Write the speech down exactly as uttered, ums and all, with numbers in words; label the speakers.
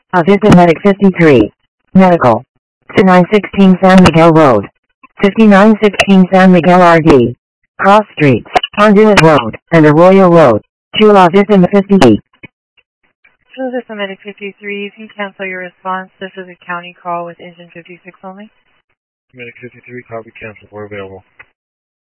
Speaker 1: Avista Medic fifty-three. Medical. fifty-nine sixteen San Miguel Road. fifty-nine sixteen San Miguel R D. Cross Streets, Conduit Road, and Arroyo Road. To La Vista fifty-eight.
Speaker 2: To La Vista Medic fifty-three, you can cancel your response. This is a county call with engine fifty-six only.
Speaker 3: Medic fifty-three, copy cancel. We're available.